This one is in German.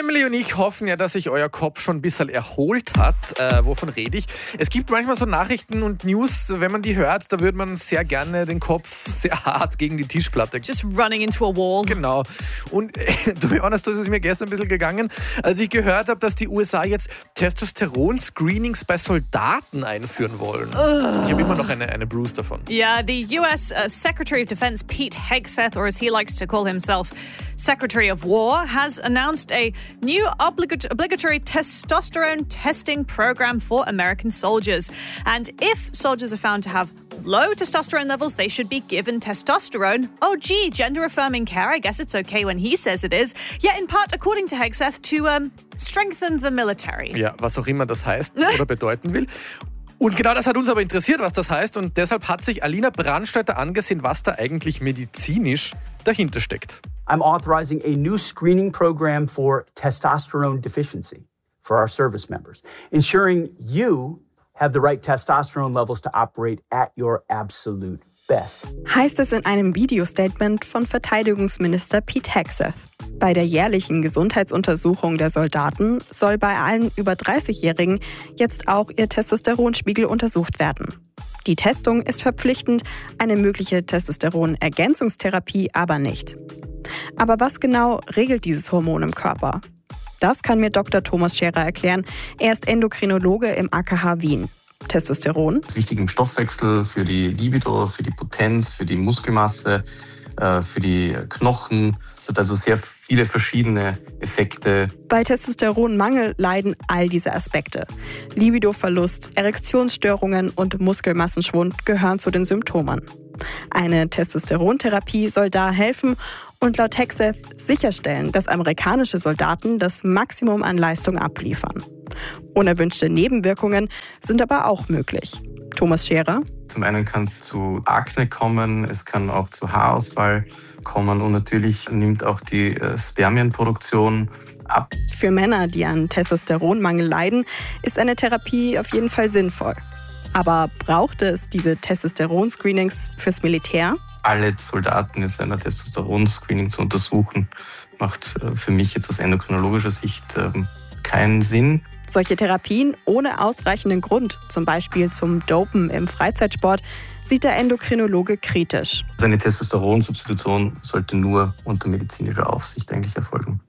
Emily und ich hoffen ja, dass sich euer Kopf schon ein bisschen erholt hat. Wovon rede ich? Es gibt manchmal so Nachrichten und News, wenn man die hört, da würde man sehr gerne den Kopf sehr hart gegen die Tischplatte. Just running into a wall. Genau. Und to be honest, das ist mir gestern ein bisschen gegangen, als ich gehört habe, dass die USA jetzt Testosteron-Screenings bei Soldaten einführen wollen. Ich habe immer noch eine Bruce davon. Yeah, the US Secretary of Defense Pete Hegseth, or as he likes to call himself, Secretary of War, has announced a new obligatory testosterone testing program for American soldiers. And if soldiers are found to have low testosterone levels, they should be given testosterone. Oh, gee, gender-affirming care. I guess it's okay when he says it is. Yeah, in part, according to Hegseth, to strengthen the military. Ja, was auch immer das heißt oder bedeuten will. Und genau das hat uns aber interessiert, was das heißt. Und deshalb hat sich Alina Brandstätter angesehen, was da eigentlich medizinisch dahinter steckt. I'm authorizing a new screening program for testosterone deficiency for our service members, ensuring you have the right testosterone levels to operate at your absolute best. Heißt es in einem Videostatement von Verteidigungsminister Pete Hegseth. Bei der jährlichen Gesundheitsuntersuchung der Soldaten soll bei allen über 30-Jährigen jetzt auch ihr Testosteronspiegel untersucht werden. Die Testung ist verpflichtend, eine mögliche Testosteron-Ergänzungstherapie aber nicht. Aber was genau regelt dieses Hormon im Körper? Das kann mir Dr. Thomas Scherer erklären. Er ist Endokrinologe im AKH Wien. Testosteron ist wichtig im Stoffwechsel, für die Libido, für die Potenz, für die Muskelmasse, für die Knochen. Es hat also sehr viele verschiedene Effekte. Bei Testosteronmangel leiden all diese Aspekte. Libidoverlust, Erektionsstörungen und Muskelmassenschwund gehören zu den Symptomen. Eine Testosterontherapie soll da helfen und laut Hegseth sicherstellen, dass amerikanische Soldaten das Maximum an Leistung abliefern. Unerwünschte Nebenwirkungen sind aber auch möglich. Thomas Scherer. Zum einen kann es zu Akne kommen, es kann auch zu Haarausfall kommen und natürlich nimmt auch die Spermienproduktion ab. Für Männer, die an Testosteronmangel leiden, ist eine Therapie auf jeden Fall sinnvoll. Aber braucht es diese Testosteron-Screenings fürs Militär? Alle Soldaten in einer Testosteron-Screening zu untersuchen, macht für mich jetzt aus endokrinologischer Sicht keinen Sinn. Solche Therapien ohne ausreichenden Grund, zum Beispiel zum Dopen im Freizeitsport, sieht der Endokrinologe kritisch. Eine Testosteronsubstitution sollte nur unter medizinischer Aufsicht eigentlich erfolgen.